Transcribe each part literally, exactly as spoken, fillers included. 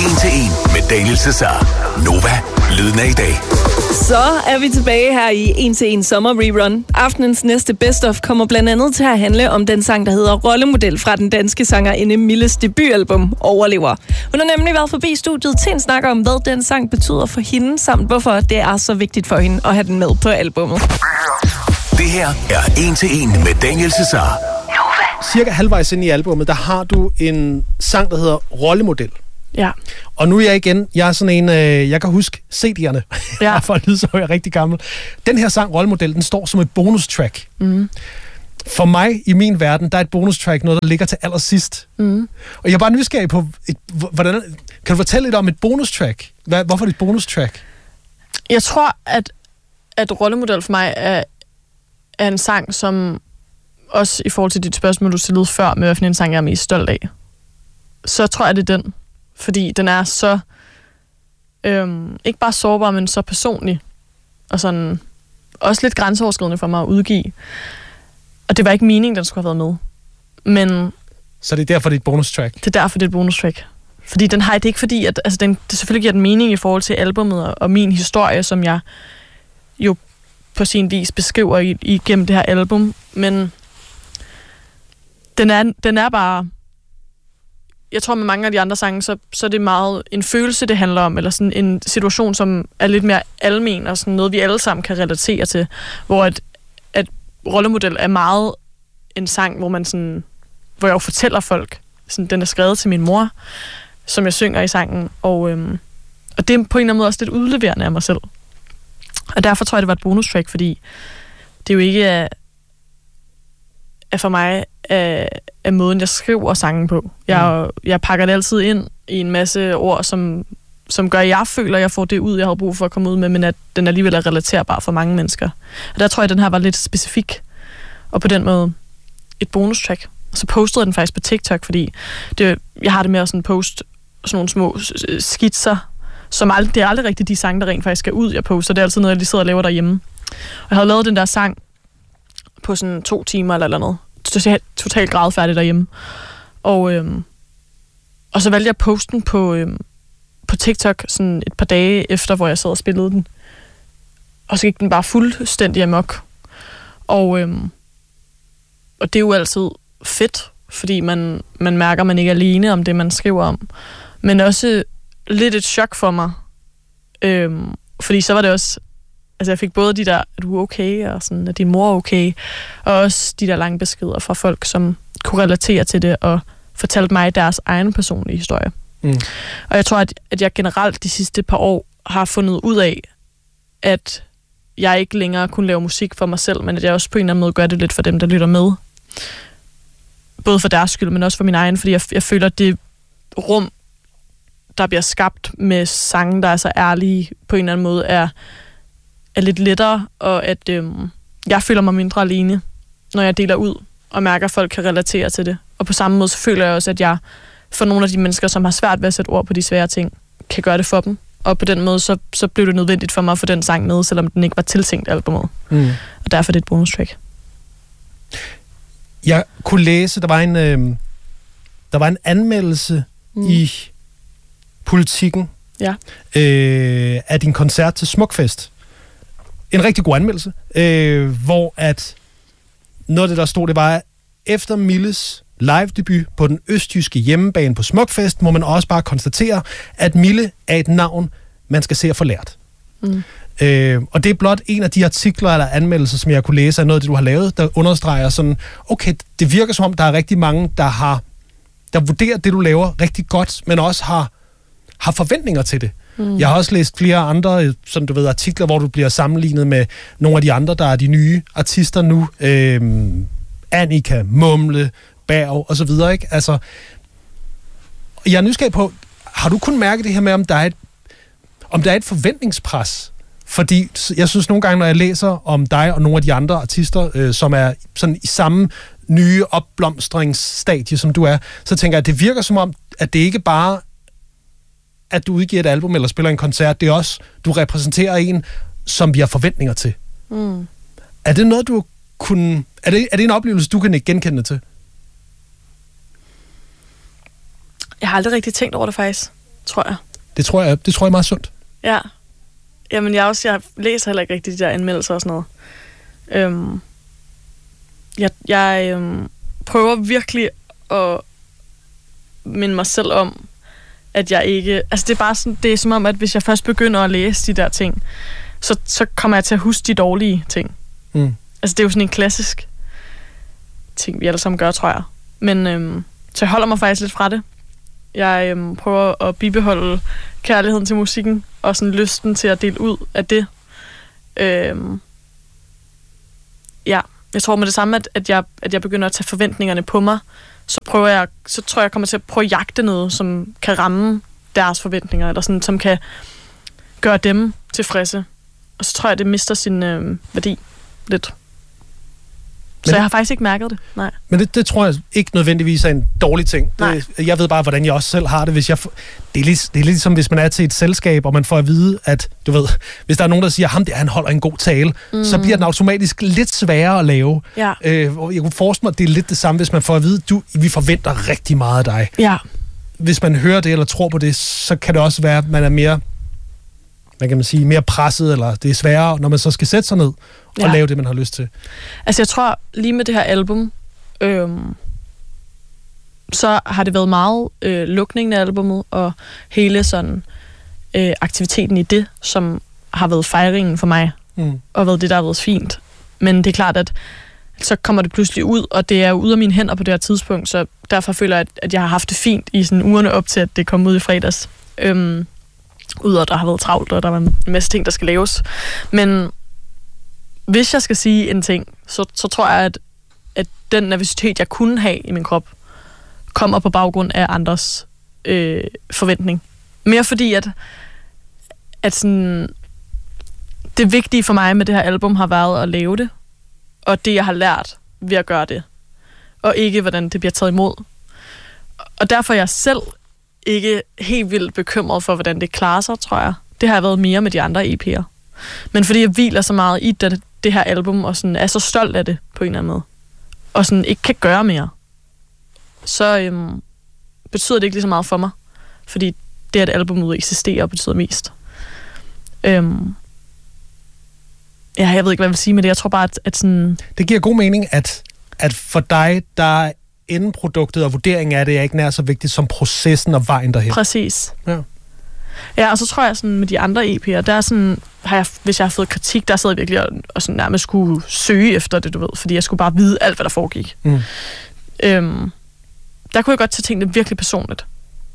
en til en med Daniel Cesar. Nova, lyden af i dag. Så er vi tilbage her i en til en sommer rerun. Aftenens næste best of kommer blandt andet til at handle om den sang, der hedder Rollemodel fra den danske sangerinde Milles debutalbum Overlever. Hun har nemlig været forbi studiet til en snak om, hvad den sang betyder for hende, samt hvorfor det er så vigtigt for hende at have den med på albummet. Det her er en til en med Daniel Cesar. Cirka halvvejs ind i albummet, der har du en sang, der hedder Rollemodel. Ja. Og nu er jeg igen, jeg er sådan en, øh, jeg kan huske C D'erne, ja. For at lyde så er jeg rigtig gammel. Den her sang, Rollemodel, den står som et bonustrack. Mm. For mig, i min verden, der er et bonustrack noget, der ligger til allersidst. Mm. Og jeg er bare nysgerrig på, et, hvordan, kan du fortælle lidt om et bonustrack? Hvad, hvorfor er det et bonustrack? Jeg tror, at, at Rollemodel for mig er, er en sang, som også i forhold til dit spørgsmål, du stillede før, med hvilken en sang, jeg er mest stolt af. Så tror jeg, det er den. Fordi den er så, øhm, ikke bare sårbar, men så personlig. Og sådan, også lidt grænseoverskridende for mig at udgive. Og det var ikke meningen, den skulle have været med. Men... Så det er derfor, det er et bonustrack? Det er derfor, det er et bonustrack. Fordi den har det er ikke fordi, at altså, den, det selvfølgelig giver den mening i forhold til albumet og, og min historie, som jeg jo på sin vis beskriver i, igennem det her album. Men den er, den er bare... Jeg tror, med mange af de andre sange, så, så er det meget en følelse, det handler om, eller sådan en situation, som er lidt mere almen, og sådan noget, vi alle sammen kan relatere til, hvor at, at Rollemodel er meget en sang, hvor man sådan, hvor jeg jo fortæller folk, sådan, den er skrevet til min mor, som jeg synger i sangen, og, øhm, og det er på en eller anden måde også lidt udleverende af mig selv. Og derfor tror jeg, det var et bonustrack, fordi det jo ikke er, er for mig af, af måden, jeg skriver sangen på. Jeg, mm. jeg pakker det altid ind i en masse ord, som, som gør, at jeg føler, at jeg får det ud, jeg havde brug for at komme ud med, men at den alligevel er relaterbar for mange mennesker. Og der tror jeg, at den her var lidt specifik, og på den måde et bonustrack. Og så postede jeg den faktisk på TikTok, fordi det, jeg har det med at sådan poste sådan nogle små skitser, som aldrig, det er aldrig rigtigt de sange, der rent faktisk skal ud, jeg poster. Det er altid noget, jeg lige sidder og laver derhjemme. Og jeg havde lavet den der sang på sådan to timer eller noget. Totalt gradfærdig derhjemme. Og, øhm, og så valgte jeg at poste den på, øhm, på TikTok sådan et par dage efter, hvor jeg sad og spillede den. Og så gik den bare fuldstændig amok. Og, øhm, og det er jo altid fedt, fordi man, man mærker, at man ikke er alene om det, man skriver om. Men også lidt et chok for mig. Øhm, fordi så var det også... Altså jeg fik både de der, er du okay, og sådan, at din mor er okay, og også de der lange beskeder fra folk, som kunne relatere til det, og fortalte mig deres egen personlige historie. Mm. Og jeg tror, at, at jeg generelt de sidste par år har fundet ud af, at jeg ikke længere kun laver musik for mig selv, men at jeg også på en eller anden måde gør det lidt for dem, der lytter med. Både for deres skyld, men også for min egen, fordi jeg, jeg føler, at det rum, der bliver skabt med sange, der er så ærlige, på en eller anden måde er... er lidt lettere, og at øhm, jeg føler mig mindre alene, når jeg deler ud, og mærker, at folk kan relatere til det. Og på samme måde, så føler jeg også, at jeg for nogle af de mennesker, som har svært ved at sætte ord på de svære ting, kan gøre det for dem. Og på den måde, så, så blev det nødvendigt for mig at få den sang med, selvom den ikke var tiltænkt albumet. Mm. Og derfor er det et bonustrack. Jeg kunne læse, der var en, øh, der var en anmeldelse mm. i Politikken ja. øh, af din koncert til Smukfest. En rigtig god anmeldelse, øh, hvor at noget af det, der stod, det var, efter Milles live-debut på den østjyske hjemmebane på Smukfest, må man også bare konstatere, at Mille er et navn, man skal se at få lært. Mm. Øh, og det er blot en af de artikler eller anmeldelser, som jeg kunne læse af noget af det, du har lavet, der understreger sådan, okay, det virker som om, der er rigtig mange, der har, der vurderer det, du laver rigtig godt, men også har, har forventninger til det. Mm. Jeg har også læst flere andre sådan, du ved, artikler, hvor du bliver sammenlignet med nogle af de andre, der er de nye artister nu. Øhm, Annika, Mumle, Berg og så videre, ikke? Altså, jeg er nysgerrig på, har du kun mærket det her med, om der er et, om der er et forventningspres? Fordi jeg synes nogle gange, når jeg læser om dig og nogle af de andre artister, øh, som er sådan i samme nye opblomstringsstadie, som du er, så tænker jeg, at det virker som om, at det ikke bare at du udgiver et album eller spiller en koncert, det er også, du repræsenterer en, som vi har forventninger til. Mm. Er det noget, du kunne... Er det, er det en oplevelse, du kan ikke genkende til? Jeg har aldrig rigtig tænkt over det, faktisk. tror jeg. Det tror jeg, det tror jeg er meget sundt. Ja. Jamen, jeg, også, jeg læser heller ikke rigtig de der anmeldelser og sådan noget. Øhm, jeg jeg øhm, prøver virkelig at minde mig selv om, at jeg ikke... Altså, det er bare sådan, det er som om, at hvis jeg først begynder at læse de der ting, så, så kommer jeg til at huske de dårlige ting. Mm. Altså, det er jo sådan en klassisk ting, vi alle sammen gør, tror jeg. Men øhm, så jeg holder mig faktisk lidt fra det. Jeg øhm, prøver at bibeholde kærligheden til musikken, og sådan lysten til at dele ud af det. Øhm, ja, jeg tror med det samme, at, at, jeg, at jeg begynder at tage forventningerne på mig, så prøver jeg, så tror jeg, jeg kommer til at prøve at jagte noget, som kan ramme deres forventninger, eller sådan, som kan gøre dem tilfredse. Og så tror jeg, det mister sin øh, værdi lidt. Så men, jeg har faktisk ikke mærket det, nej. Men det, det tror jeg ikke nødvendigvis er en dårlig ting. Det, jeg ved bare, hvordan jeg også selv har det. Hvis jeg, det, er lidt, det er lidt som, hvis man er til et selskab, og man får at vide, at du ved, hvis der er nogen, der siger, ham der, han holder en god tale, mm. så bliver den automatisk lidt sværere at lave. Ja. Øh, jeg kunne forestille mig, at det er lidt det samme, hvis man får at vide, du, vi forventer rigtig meget af dig. Ja. Hvis man hører det eller tror på det, så kan det også være, at man er mere, hvad kan man sige, mere presset, eller det er sværere, når man så skal sætte sig ned og ja. lave det, man har lyst til. Altså, jeg tror, lige med det her album, øhm, så har det været meget øh, lukningen af albummet, og hele sådan øh, aktiviteten i det, som har været fejringen for mig, mm. og været det, der har været fint. Men det er klart, at så kommer det pludselig ud, og det er jo ude af mine hænder på det her tidspunkt, så derfor føler jeg, at jeg har haft det fint i sådan ugerne op til, at det kom ud i fredags. Øhm, Udover at der har været travlt, og der var en masse ting, der skal laves. Men hvis jeg skal sige en ting, så, så tror jeg, at, at den nervøsitet, jeg kunne have i min krop, kommer på baggrund af andres øh, forventning. Mere fordi, at, at sådan, det vigtige for mig med det her album har været at lave det, og det, jeg har lært ved at gøre det, og ikke, hvordan det bliver taget imod. Og derfor er jeg selv ikke helt vildt bekymret for, hvordan det klarer sig, tror jeg. Det har jeg været mere med de andre E P'er. Men fordi jeg hviler så meget i det, det her album, og sådan er så stolt af det på en eller anden måde, og sådan ikke kan gøre mere, så øhm, betyder det ikke lige så meget for mig. Fordi det, at albumet eksisterer, betyder mest. Øhm, ja, jeg ved ikke, hvad jeg vil sige med det. Jeg tror bare, at, at sådan... Det giver god mening, at, at for dig, der endeproduktet og vurderingen af det er ikke nær så vigtigt som processen og vejen derhen. Præcis. Ja. Ja, og så tror jeg sådan med de andre E P'er, der er sådan, har jeg, hvis jeg har fået kritik, der sad jeg virkelig og, og sådan nærmest skulle søge efter det, du ved, fordi jeg skulle bare vide alt, hvad der foregik. Mm. Øhm, der kunne jeg godt tage tingene virkelig personligt.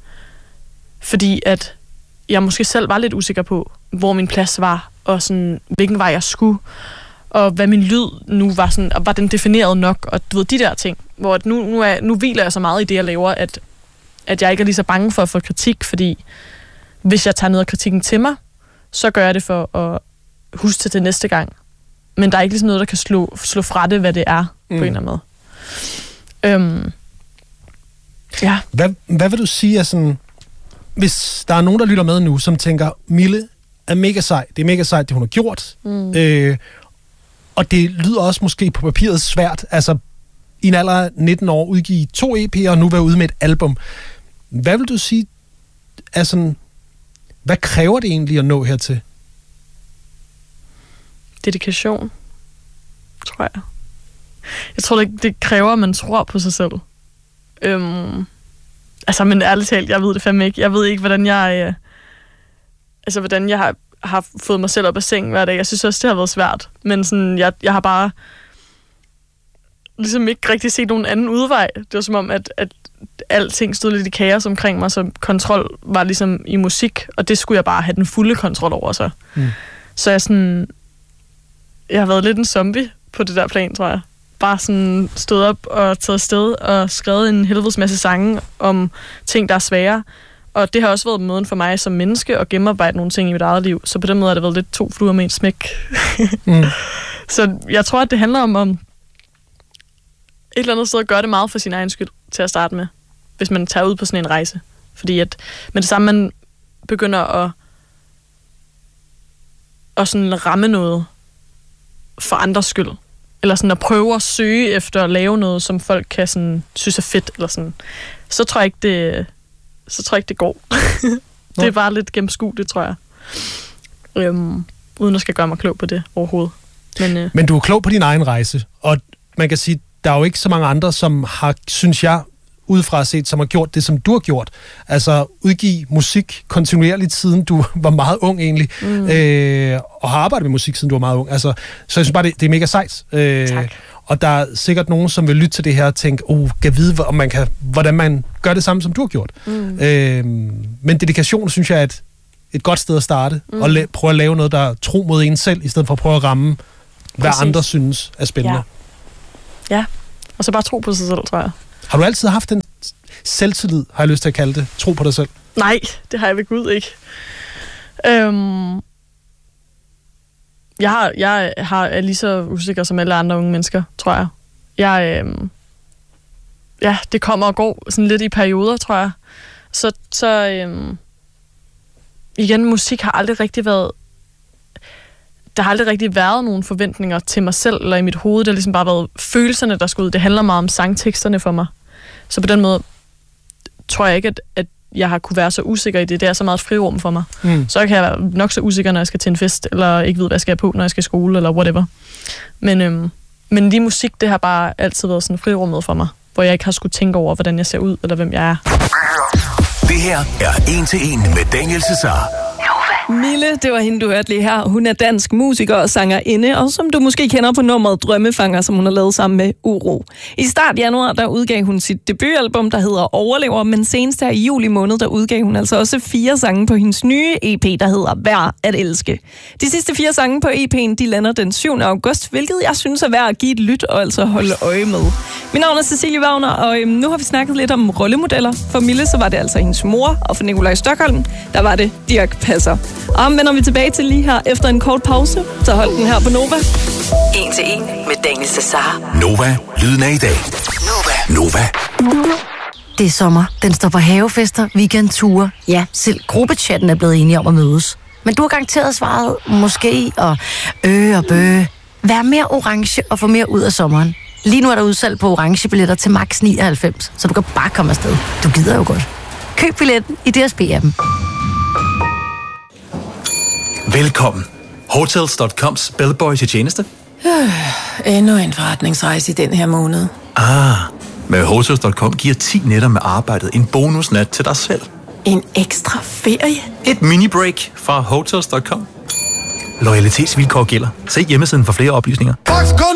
Fordi at jeg måske selv var lidt usikker på, hvor min plads var, og sådan, hvilken vej jeg skulle, og hvad min lyd nu var, sådan, og var den defineret nok, og du ved, de der ting, hvor at nu, nu, er, nu hviler jeg så meget i det, jeg laver, at, at jeg ikke er lige så bange for at få kritik, fordi hvis jeg tager noget af kritikken til mig, så gør jeg det for at huske til det næste gang. Men der er ikke ligesom noget, der kan slå, slå fra det, hvad det er, mm. på en eller anden måde. Øhm, ja. Hvad, hvad vil du sige er sådan, hvis der er nogen, der lytter med nu, som tænker, Mille er mega sej, det er mega sejt, det hun har gjort, mm. øh, og det lyder også måske på papiret svært, altså i en alder af nitten år udgive to E P'er, og nu være ude med et album. Hvad vil du sige, er sådan, hvad kræver det egentlig at nå hertil? Dedikation, tror jeg. Jeg tror, det, det kræver, at man tror på sig selv. Øhm, altså, men ærligt talt, jeg ved det fandme ikke. Jeg ved ikke, hvordan jeg... Øh, altså, hvordan jeg har, har fået mig selv op af sengen hver dag. Jeg synes også, det har været svært. Men sådan, jeg, jeg har bare ligesom ikke rigtig set nogen anden udvej. Det var som om, at, at alting stod lidt i kaos omkring mig, så kontrol var ligesom i musik, og det skulle jeg bare have den fulde kontrol over så. Mm. Så jeg sådan... Jeg har været lidt en zombie på det der plan, tror jeg. Bare sådan stået op og taget afsted og skrevet en helvedes masse sange om ting, der er svære. Og det har også været måden for mig som menneske at gennemarbejde nogle ting i mit eget liv. Så på den måde har det været lidt to fluer med en smæk. mm. Så jeg tror, at det handler om, om et eller andet sted at gøre det meget for sin egen skyld til at starte med, hvis man tager ud på sådan en rejse. Fordi at med det samme, man begynder at, at sådan ramme noget for andres skyld, eller sådan at prøve at søge efter at lave noget, som folk kan sådan, synes er fedt, eller sådan, så tror jeg ikke, det, så tror jeg ikke, det går. Det er bare lidt gennemskueligt, tror jeg. Øhm, uden at skal gøre mig klog på det overhovedet. Men, øh... Men du er klog på din egen rejse, og man kan sige, der er jo ikke så mange andre, som har, synes jeg, udefra set, som har gjort det, som du har gjort. Altså udgive musik kontinuerligt, siden du var meget ung egentlig, mm. øh, og har arbejdet med musik, siden du var meget ung. Altså, så jeg synes bare, det, det er mega sejt. Øh, tak. Og der er sikkert nogen, som vil lytte til det her og tænke, oh, kan vide, om man kan, hvordan man gør det samme, som du har gjort. Mm. Øh, men dedikation, synes jeg, er et, et godt sted at starte, mm. og la- prøve at lave noget, der er tro mod en selv, i stedet for at prøve at ramme, hvad Præcis. andre synes er spændende. Ja. ja, og så bare tro på sig selv, tror jeg. Har du altid haft en selvtillid, har jeg lyst til at kalde det? Tro på dig selv? Nej, det har jeg ved Gud ikke. Øhm, jeg, har, jeg har, er lige så usikker som alle andre unge mennesker, tror jeg. Jeg øhm, ja, det kommer og går sådan lidt i perioder, tror jeg. Så, så øhm, igen, musik har aldrig rigtig været... Der har aldrig rigtig været nogen forventninger til mig selv eller i mit hoved. Det har ligesom bare været følelserne, der skulle ud. Det handler meget om sangteksterne for mig. Så på den måde tror jeg ikke, at, at jeg har kunne være så usikker i det. Det er så meget frirum for mig. Mm. Så kan jeg være nok så usikker, når jeg skal til en fest, eller ikke ved, hvad jeg skal på, når jeg skal i skole, eller whatever. Men, øhm, men lige musik, det har bare altid været sådan frirummet for mig, hvor jeg ikke har skulle tænke over, hvordan jeg ser ud, eller hvem jeg er. Det her er En til En med Daniel Cesar. Mille, det var hende, du hørte lige her. Hun er dansk musiker og sangerinde, og som du måske kender på nummeret Drømmefanger, som hun har lavet sammen med Uro. I start januar, der udgav hun sit debutalbum, der hedder Overlever, men senest her i juli måned, der udgav hun altså også fire sange på hendes nye E P, der hedder Værd at elske. De sidste fire sange på E P'en, de lander den syvende august, hvilket jeg synes er værd at give et lyt og altså holde øje med. Mit navn er Cecilie Wagner, og øhm, nu har vi snakket lidt om rollemodeller. For Mille, så var det altså hendes mor, og for Nikolaj Stokholm, der var det Dirch Passer. Og vender vi tilbage til lige her efter en kort pause, så hold den her på Nova. En til En med Daniel Cesar. Nova, lyden af i dag. Nova. Nova. Det er sommer. Den står på havefester, weekendture. Ja, selv gruppechatten er blevet enige om at mødes. Men du har garanteret svaret måske og øh og bøh. Vær mere orange og få mere ud af sommeren. Lige nu er der udsalg på orange billetter til max nioghalvfems, så du kan bare komme afsted. Du gider jo godt. Køb billetten i D S B-appen. Velkommen. Hotels punktum coms bellboy til tjeneste. Øh, endnu en forretningsrejse i den her måned. Ah, med Hotels punktum com giver ti nætter med arbejdet en bonusnat til dig selv. En ekstra ferie? Et mini-break fra Hotels punktum com. Loyalitetsvilkår gælder. Se hjemmesiden for flere oplysninger.